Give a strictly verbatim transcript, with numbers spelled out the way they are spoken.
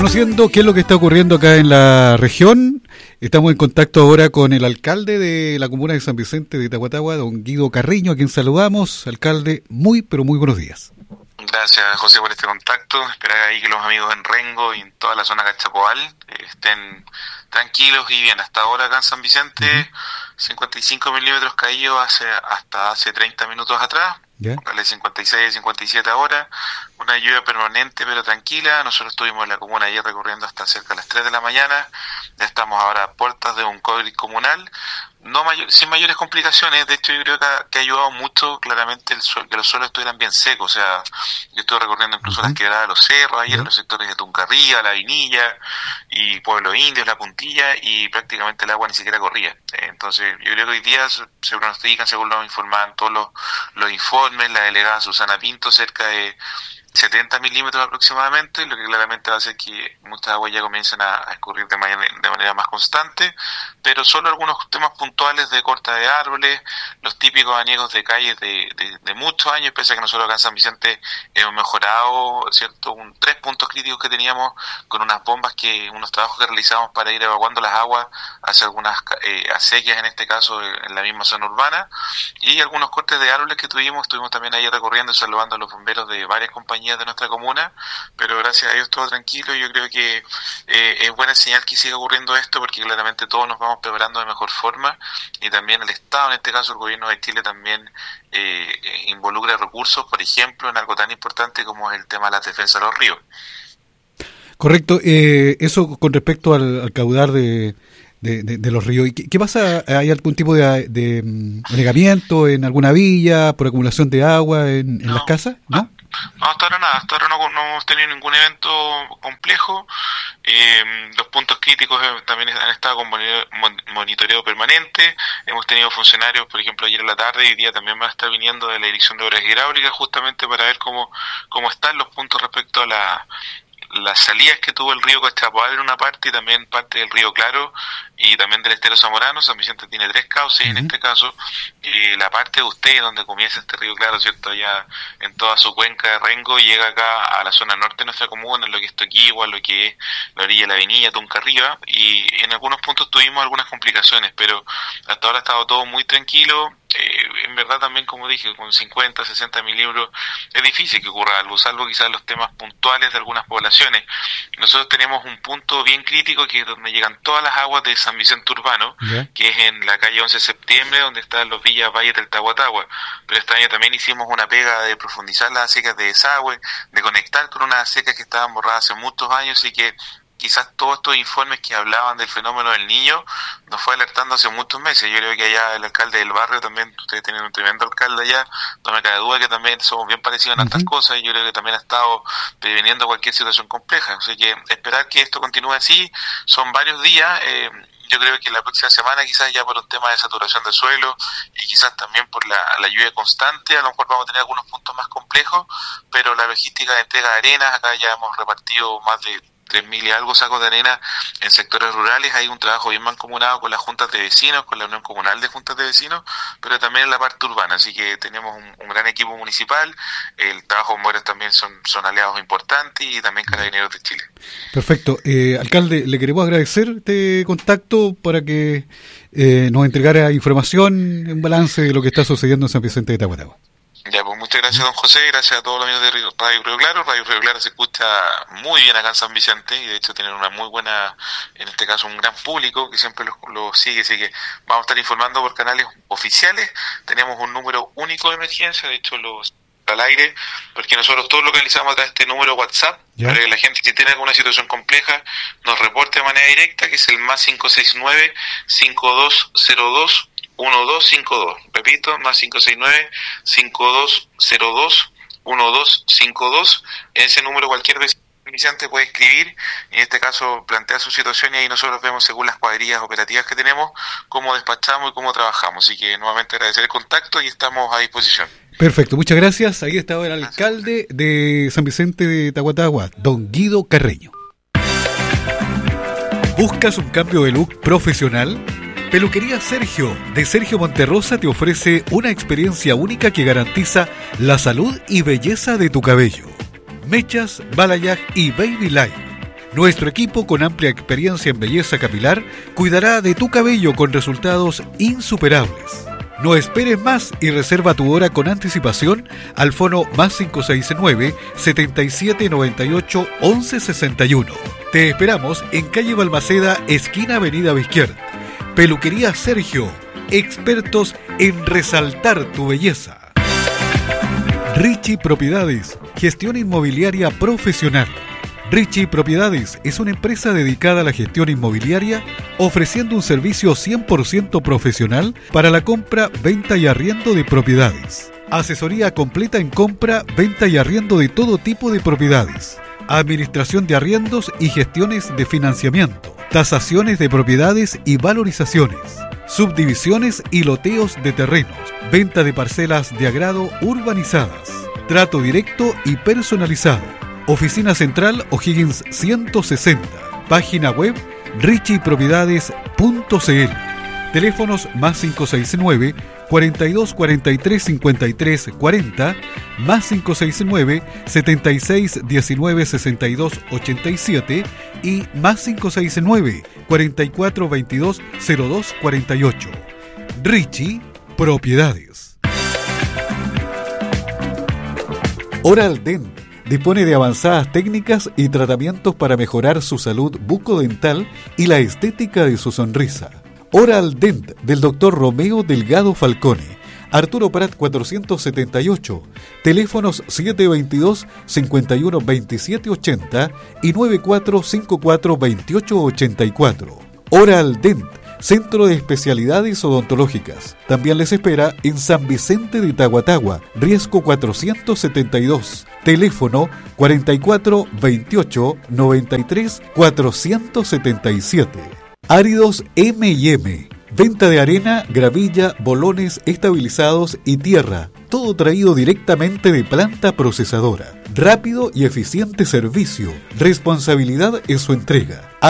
Conociendo qué es lo que está ocurriendo acá en la región, estamos en contacto ahora con el alcalde de la comuna de San Vicente de Tahuatahua, don Guido Carreño, a quien saludamos. Alcalde, muy pero muy buenos días. Gracias, José, por este contacto. Esperar ahí que los amigos en Rengo y en toda la zona Cachapoal eh, estén tranquilos y bien. Hasta ahora acá en San Vicente, uh-huh. cincuenta y cinco milímetros caídos hace, hasta hace treinta minutos atrás. ¿Ya? cincuenta y seis, cincuenta y siete ahora, una lluvia permanente pero tranquila. Nosotros estuvimos en la comuna ayer recorriendo hasta cerca de las tres de la mañana, ya estamos ahora a puertas de un COVID comunal, no mayor, sin mayores complicaciones. De hecho yo creo que ha, que ha ayudado mucho claramente el suelo, que los suelos estuvieran bien secos. O sea, yo estuve recorriendo incluso uh-huh. las quebradas de los cerros ayer, uh-huh. los sectores de Tuncarría, La Vinilla y Pueblo Indios, La Puntilla, y prácticamente el agua ni siquiera corría. Entonces yo creo que hoy día se, se pronostican, según nos informaban todos los, los informes, la delegada Susana Pinto, cerca de setenta milímetros aproximadamente, lo que claramente va a hacer que muchas aguas ya comiencen a, a escurrir de manera, de manera más constante, pero solo algunos temas puntuales de corta de árboles, los típicos aniegos de calles de, de, de muchos años, pese a que nosotros acá en San Vicente hemos mejorado, ¿cierto?, un, tres puntos críticos que teníamos con unas bombas, que unos trabajos que realizamos para ir evacuando las aguas hacia algunas eh, acequias, en este caso en la misma zona urbana, y algunos cortes de árboles que tuvimos, estuvimos también ahí recorriendo y saludando a los bomberos de varias compañías de nuestra comuna, pero gracias a Dios todo tranquilo. Yo creo que eh, es buena señal que siga ocurriendo esto, porque claramente todos nos vamos preparando de mejor forma, y también el Estado, en este caso el gobierno de Chile, también eh, involucra recursos, por ejemplo, en algo tan importante como es el tema de la defensa de los ríos. Correcto, eh, eso con respecto al, al caudal de De, de, de los ríos. ¿Y qué, qué pasa? ¿Hay algún tipo de, de anegamiento en alguna villa por acumulación de agua en, en no, las casas? ¿No? No, hasta ahora nada, hasta ahora no, no hemos tenido ningún evento complejo. Eh, los puntos críticos también han estado con monitoreo permanente. Hemos tenido funcionarios, por ejemplo, ayer en la tarde y hoy día también va a estar viniendo de la Dirección de Obras Hidráulicas, justamente para ver cómo, cómo están los puntos respecto a la las salidas que tuvo el río Cachapoal en una parte, y también parte del río Claro y también del estero Zamorano. San Vicente tiene tres cauces uh-huh. en este caso, y la parte de ustedes donde comienza este río Claro, ¿cierto?, ya en toda su cuenca de Rengo, llega acá a la zona norte de nuestra comuna, en lo que es Toquigua, lo que es la orilla de La Avenida, Tuncarriba, y en algunos puntos tuvimos algunas complicaciones, pero hasta ahora ha estado todo muy tranquilo. Eh, en verdad también, como dije, con cincuenta, sesenta milímetros es difícil que ocurra algo, salvo quizás los temas puntuales de algunas poblaciones. Nosotros tenemos un punto bien crítico que es donde llegan todas las aguas de San Vicente Urbano, ¿yeah?, que es en la calle once de septiembre, donde están los villas valles del Tahuatahua. Pero este año también hicimos una pega de profundizar las secas de desagüe, de conectar con unas secas que estaban borradas hace muchos años, y que quizás todos estos informes que hablaban del fenómeno del Niño nos fue alertando hace muchos meses. Yo creo que allá el alcalde del barrio también, ustedes tienen un tremendo alcalde allá, no me cabe duda que también somos bien parecidos en estas uh-huh. cosas, y yo creo que también ha estado previniendo cualquier situación compleja. Así que esperar que esto continúe así, son varios días. eh, Yo creo que la próxima semana, quizás ya por un tema de saturación de suelo y quizás también por la, la lluvia constante, a lo mejor vamos a tener algunos puntos más complejos, pero la logística de entrega de arenas, acá ya hemos repartido más de tres mil y algo sacos de arena en sectores rurales. Hay un trabajo bien mancomunado con las juntas de vecinos, con la Unión Comunal de Juntas de Vecinos, pero también en la parte urbana, así que tenemos un, un gran equipo municipal. El trabajo de bomberos también son, son aliados importantes, y también Carabineros de Chile. Perfecto. Eh, alcalde, le queremos agradecer este contacto para que eh, nos entregara información, un balance de lo que está sucediendo en San Vicente de Tahuatahua. Ya, pues muchas gracias, don José, gracias a todos los amigos de Radio Río Claro. Radio Río Claro se escucha muy bien acá en San Vicente, y de hecho tienen una muy buena, en este caso un gran público que siempre los lo sigue, así que vamos a estar informando por canales oficiales. Tenemos un número único de emergencia, de hecho los al aire, porque nosotros todo lo localizamos a través de este número WhatsApp, ¿ya?, para que la gente, si tiene alguna situación compleja, nos reporte de manera directa, que es el más cinco seis nueve, cinco dos cero dos, uno dos cinco dos. Repito, más cinco seis nueve, cinco dos cero dos, uno dos cinco dos. En ese número cualquier iniciante puede escribir, y en este caso plantear su situación, y ahí nosotros vemos, según las cuadrillas operativas que tenemos, cómo despachamos y cómo trabajamos. Así que nuevamente agradecer el contacto y estamos a disposición. Perfecto, muchas gracias. Ahí estaba el alcalde de San Vicente de Tahuatahua, don Guido Carreño. ¿Buscas un cambio de look profesional? Peluquería Sergio, de Sergio Monterrosa, te ofrece una experiencia única que garantiza la salud y belleza de tu cabello. Mechas, balayage y baby light. Nuestro equipo, con amplia experiencia en belleza capilar, cuidará de tu cabello con resultados insuperables. No esperes más y reserva tu hora con anticipación al fono más cinco seis nueve, setenta y siete noventa y ocho, once sesenta y uno. Te esperamos en calle Balmaceda, esquina Avenida Bizquiert. Peluquería Sergio, expertos en resaltar tu belleza. Richie Propiedades, gestión inmobiliaria profesional. Richie Propiedades es una empresa dedicada a la gestión inmobiliaria, ofreciendo un servicio cien por ciento profesional para la compra, venta y arriendo de propiedades. Asesoría completa en compra, venta y arriendo de todo tipo de propiedades. Administración de arriendos y gestiones de financiamiento. Tasaciones de propiedades y valorizaciones. Subdivisiones y loteos de terrenos. Venta de parcelas de agrado urbanizadas. Trato directo y personalizado. Oficina Central O'Higgins ciento sesenta. Página web richie propiedades punto c l. Teléfonos más cinco seis nueve, cuarenta y dos cuarenta y tres cincuenta y tres cuarenta, más cinco seis nueve, setenta y seis diecinueve sesenta y dos ochenta y siete y más cinco seis nueve, cuarenta y cuatro veintidós cero dos cuarenta y ocho. Richie Propiedades. Oral Dent dispone de avanzadas técnicas y tratamientos para mejorar su salud bucodental y la estética de su sonrisa. Oral Dent del doctor Romeo Delgado Falcone, Arturo Prat cuatrocientos setenta y ocho, teléfonos siete veintidós, cincuenta y uno veintisiete ochenta y noventa y cuatro cincuenta y cuatro veintiocho ochenta y cuatro. Oral Dent, Centro de Especialidades Odontológicas. También les espera en San Vicente de Tahuatahua, Riesgo cuatrocientos setenta y dos. Teléfono cuarenta y cuatro veintiocho noventa y tres cuatrocientos setenta y siete. Áridos eme y eme. Venta de arena, gravilla, bolones estabilizados y tierra. Todo traído directamente de planta procesadora. Rápido y eficiente servicio. Responsabilidad en su entrega.